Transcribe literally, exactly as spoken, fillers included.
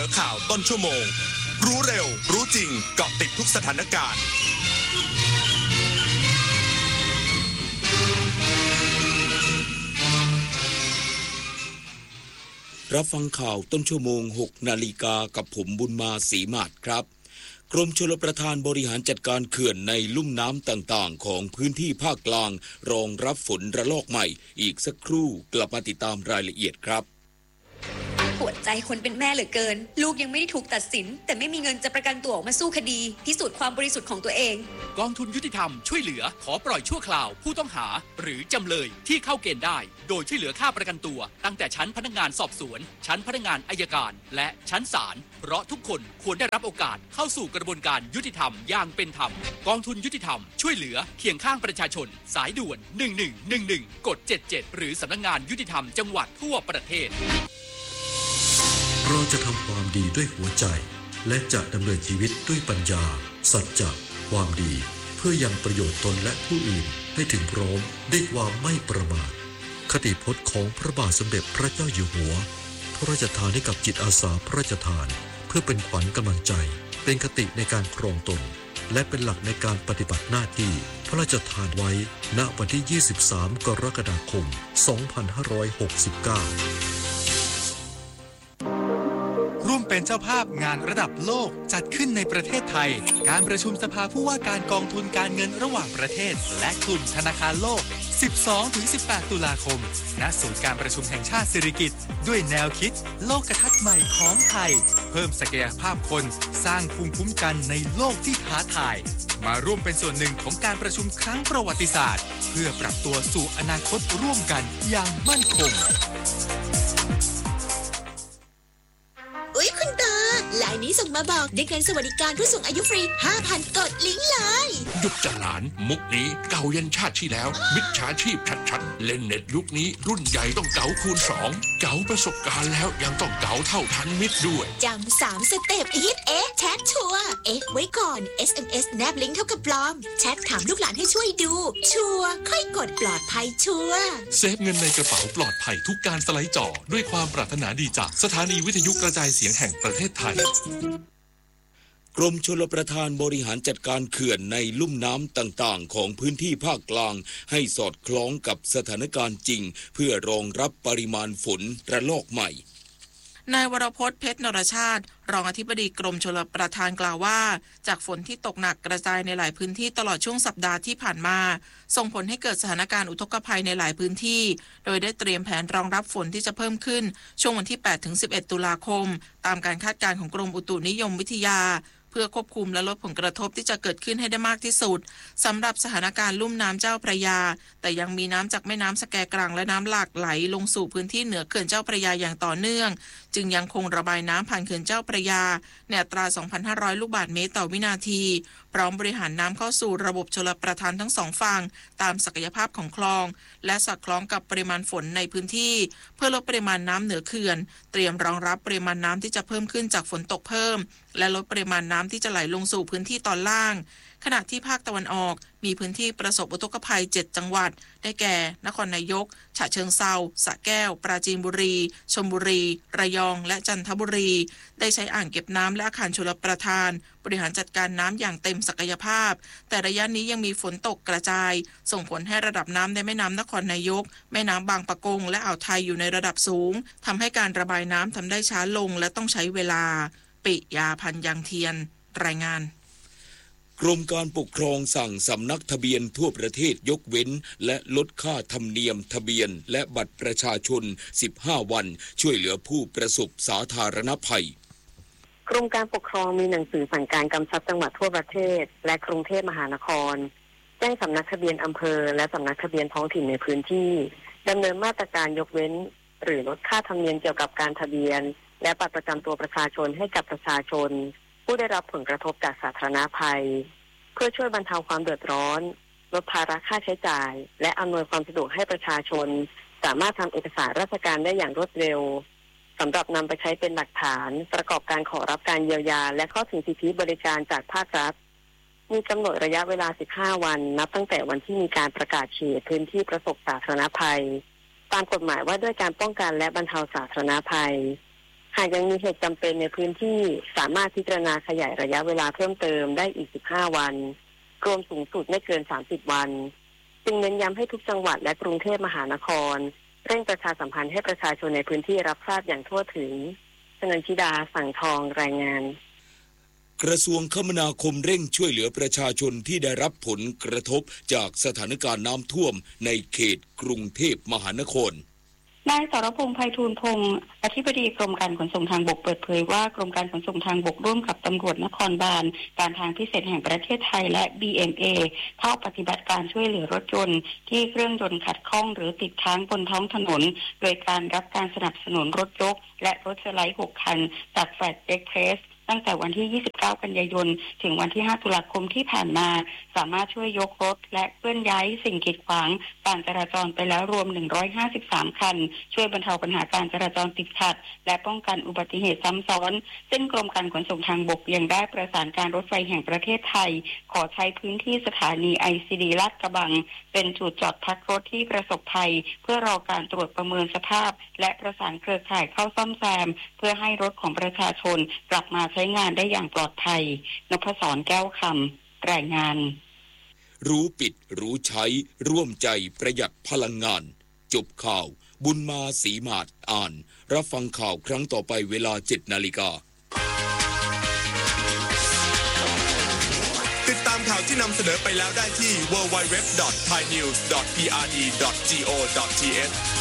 ข่าวต้นชั่วโมงรู้เร็วรู้จริงเกาะติดทุกสถานการณ์รับฟังข่าวต้นชั่วโมงหกนาฬิกากับผมบุญมาศรีมาศครับกรมชลประทานบริหารจัดการเขื่อนในลุ่มน้ำต่างๆของพื้นที่ภาคกลางรองรับฝนระลอกใหม่อีกสักครู่กลับมาติดตามรายละเอียดครับปวดใจคนเป็นแม่เหลือเกินลูกยังไม่ได้ถูกตัดสินแต่ไม่มีเงินจะประกันตัวออกมาสู้คดีพิสูจน์ความบริสุทธิ์ของตัวเองกองทุนยุติธรรมช่วยเหลือขอปล่อยชั่วคราวผู้ต้องหาหรือจำเลยที่เข้าเกณฑ์ได้โดยช่วยเหลือค่าประกันตัวตั้งแต่ชั้นพนักงานสอบสวนชั้นพนักงานอัยการและชั้นศาลเพราะทุกคนควรได้รับโอกาสเข้าสู่กระบวนการยุติธรรมอย่างเป็นธรรมกองทุนยุติธรรมช่วยเหลือเคียงข้างประชาชนสายด่วนหนึ่งหนึ่งหนึ่งหนึ่งกดเจ็ดเจ็ดหรือสำนักงานยุติธรรมจังหวัดทั่วประเทศเราจะทำความดีด้วยหัวใจและจะดำเนินชีวิตด้วยปัญญาสัจจะความดีเพื่อยังประโยชน์ตนและผู้อื่นให้ถึงพร้อมด้วยความไม่ประมาทคติพจน์ของพระบาทสมเด็จพระเจ้าอยู่หัวพระราชทานให้กับจิตอาสาพระราชทานเพื่อเป็นขวัญกำลังใจเป็นคติในการครองตนและเป็นหลักในการปฏิบัติหน้าที่พระราชทานไว้ณวันที่ยี่สิบสามกรกฎาคมสองพันห้าร้อยหกสิบเก้าร่วมเป็นเจ้าภาพงานระดับโลกจัดขึ้นในประเทศไทยการประชุมสภาผู้ว่าการกองทุนการเงินระหว่างประเทศและกลุ่มธนาคารโลก สิบสองถึงสิบแปด ตุลาคมณศูนย์การประชุมแห่งชาติสิริกิติ์ด้วยแนวคิดโลกทัศน์ใหม่ของไทยเพิ่มศักยภาพคนสร้างภูมิคุ้มกันในโลกที่ท้าทายมาร่วมเป็นส่วนหนึ่งของการประชุมครั้งประวัติศาสตร์เพื่อปรับตัวสู่อนาคตร่วมกันอย่างมั่นคงอุ๊ยคุณตาลายนี้ส่งมาบอกได้เงินสวัสดิการผู้สูงอายุฟรี ห้าพัน กดลิงก์เลยหยุดจะหลานมุกนี้เก่ายันชาติที่แล้วมิจฉาชีพชัดๆเล่นเน็ตยุคนี้รุ่นใหญ่ต้องเก๋าคูณสองเก๋าประสบการณ์แล้วยังต้องเก๋าเท่าทันมิตรด้วยจำสามสเต็ปฮิตเอ๊ะแชทชัวร์เอ๊ะไว้ก่อน เอส เอ็ม เอส แนบลิงก์เท่ากับปลอมแชทถามลูกหลานให้ช่วยดูชัวร์ค่อยกดปลอดภัยชัวร์เซฟเงินในกระเป๋าปลอดภัยทุกการสไลด์จอด้วยความปรารถนาดีจากสถานีวิทยุกระจายเสียงแห่งประเทศไทยกรมชลประทานบริหารจัดการเขื่อนในลุ่มน้ำต่างๆของพื้นที่ภาคกลางให้สอดคล้องกับสถานการณ์จริงเพื่อรองรับปริมาณฝนระลอกใหม่นายวรพจน์เพชรนรชาติรองอธิบดีกรมชลประทานกล่าวว่าจากฝนที่ตกหนักกระจายในหลายพื้นที่ตลอดช่วงสัปดาห์ที่ผ่านมาส่งผลให้เกิดสถานการณ์อุทกภัยในหลายพื้นที่โดยได้เตรียมแผนรองรับฝนที่จะเพิ่มขึ้นช่วงวันที่ แปดถึงสิบเอ็ด ตุลาคมตามการคาดการณ์ของกรมอุตุนิยมวิทยาเพื่อควบคุมและลดผลกระทบที่จะเกิดขึ้นให้ได้มากที่สุดสำหรับสถานการณ์ลุ่มน้ำเจ้าพระยาแต่ยังมีน้ำจากแม่น้ำสแกกรังและน้ำหลากไหลลงสู่พื้นที่เหนือเขื่อนเจ้าพระยาอย่างต่อเนื่องจึงยังคงระบายน้ำผ่านเขื่อนเจ้าพระยาในอัตรา สองพันห้าร้อย ลูกบาศก์เมตรต่อวินาทีพร้อมบริหารน้ำเข้าสู่ระบบชลประทานทั้งสองฝั่งตามศักยภาพของคลองและสอดคล้องกับปริมาณฝนในพื้นที่เพื่อลดปริมาณน้ำเหนือเขื่อนเตรียมรองรับปริมาณน้ำที่จะเพิ่มขึ้นจากฝนตกเพิ่มและลดปริมาณน้ำที่จะไหลลงสู่พื้นที่ตอนล่างขณะที่ภาคตะวันออกมีพื้นที่ประสบอุทกภัยเจ็ดจังหวัดได้แก่นครนายกฉะเชิงเทราสระแก้วปราจีนบุรีชลบุรีระยองและจันทบุรีได้ใช้อ่างเก็บน้ำและอาคารชลประทานบริหารจัดการน้ำอย่างเต็มศักยภาพแต่ระยะนี้ยังมีฝนตกกระจายส่งผลให้ระดับน้ำในแม่น้ำนครนายกแม่น้ำบางปะกงและอ่าวไทยอยู่ในระดับสูงทำให้การระบายน้ำทำได้ช้าลงและต้องใช้เวลาปิยาพันธ์ยังเทียนรายงานกรมการปกครองสั่งสำนักทะเบียนทั่วประเทศยกเว้นและลดค่าธรรมเนียมทะเบียนและบัตรประชาชนสิบห้าวันช่วยเหลือผู้ประสบสาธารณภัยกรมการปกครองมีหนังสือสั่งการกำชับจังหวัดทั่วประเทศและกรุงเทพมหานครแจ้งสำนักทะเบียนอำเภอและสำนักทะเบียนท้องถิ่นในพื้นที่ดำเนินมาตรการยกเว้นหรือลดค่าธรรมเนียมเกี่ยวกับการทะเบียนและบัตรประจำตัวประชาชนให้กับประชาชนผู้ได้รับผลกระทบจากสาธารณภัยเพื่อช่วยบรรเทาความเดือดร้อนลดภาระค่าใช้จ่ายและอำนวยความสะดวกให้ประชาชนสามารถทำเอกสารราชการได้อย่างรวดเร็วสำหรับนำไปใช้เป็นหลักฐานประกอบการขอรับการเยียวยาและเข้าถึงสิทธิบริการจากภาครัฐมีกำหนดระยะเวลาสิบห้าวันนับตั้งแต่วันที่มีการประกาศเขตพื้นที่ประสบสาธารณภัยตามกฎหมายว่าด้วยการป้องกันและบรรเทาสาธารณภัยหากยังมีเหตุจำเป็นในพื้นที่สามารถพิจารณาขยายระยะเวลาเพิ่มเติมได้อีกสิบห้าวันรวมสูงสุดไม่เกินสามสิบวันจึงเน้นย้ำให้ทุกจังหวัดและกรุงเทพมหานครเร่งประชาสัมพันธ์ให้ประชาชนในพื้นที่รับทราบอย่างทั่วถึงชนันชิดาสั่งทองรายงานกระทรวงคมนาคมเร่งช่วยเหลือประชาชนที่ได้รับผลกระทบจากสถานการณ์น้ำท่วมในเขตกรุงเทพมหานครนายสรพงษ์ไพฑูรย์พงศ์อธิบดีกรมการขนส่งทางบกเปิดเผยว่ากรมการขนส่งทางบกร่วมกับตำรวจนครบาลการทางพิเศษแห่งประเทศไทยและ บี เอ็ม เอ เข้าปฏิบัติการช่วยเหลือรถยนต์ที่เครื่องยนต์ขัดข้องหรือติดค้างบนท้องถนนโดยการรับการสนับสนุนรถยกและรถสไลด์หกคันจากแฟลตเอ็กเพรสตั้งแต่วันที่ยี่สิบเก้ากันยายนถึงวันที่ห้าตุลาคมที่ผ่านมาสามารถช่วยยกรถและเคลื่อนย้ายสิ่งกีดขวางการจราจรไปแล้วรวมหนึ่งร้อยห้าสิบสามคันช่วยบรรเทาปัญหาการจราจรติดขัดและป้องกันอุบัติเหตุซ้ำซ้อนซึ่งกรมการขนส่งทางบกยังได้ประสานการรถไฟแห่งประเทศไทยขอใช้พื้นที่สถานี ไอ ซี ดี ลาดกระบังเป็นจุดจอดพักรถที่ประสบภัยเพื่อรอการตรวจประเมินสภาพและประสานเครือข่ายเข้าซ่อมแซมเพื่อให้รถของประชาชนกลับมาใช้งานได้อย่างปลอดภัยนพศรแก้วคำรายงานรู้ปิดรู้ใช้ร่วมใจประหยัดพลังงานจบข่าวบุญมาศรีมาศอ่านรับฟังข่าวครั้งต่อไปเวลา เจ็ดนาฬิกาติดตามข่าวที่นำเสนอไปแล้วได้ที่ ดับเบิลยู ดับเบิลยู ดับเบิลยู ดอท ไทยนิวส์ ดอท พี อาร์ ดี ดอท จี โอ ดอท ที เอช